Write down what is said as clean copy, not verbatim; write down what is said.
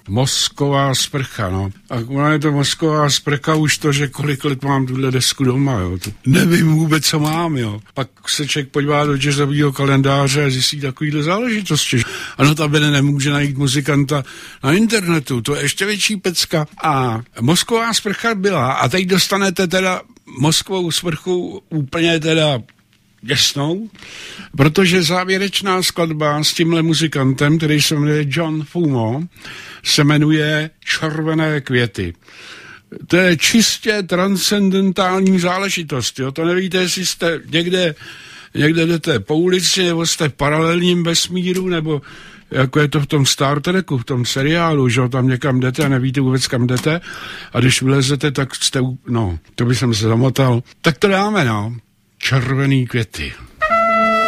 Mozková sprcha, no. A ona je to mozková sprcha už to, že kolik let mám tuhle desku doma, jo. To nevím vůbec, co mám, jo. Pak se člověk podívá do jazzového kalendáře a zjistí takovýhle záležitosti. Ano, ta bene nemůže najít muzikanta na internetu, to je ještě větší pecka. A mozková sprcha byla. A teď dostanete teda mozkovou sprchu úplně teda jasnou, protože závěrečná skladba s tímhle muzikantem, který se jmenuje John Fumo, se jmenuje Červené květy. To je čistě transcendentální záležitost, jo? To nevíte, jestli jste někde jdete po ulici, nebo jste v paralelním vesmíru, nebo jako je to v tom Star Treku, v tom seriálu, že tam někam jdete a nevíte vůbec, kam jdete, a když vylezete, tak jste, no, to bych se zamotal. Tak to dáme, no. Červený květy.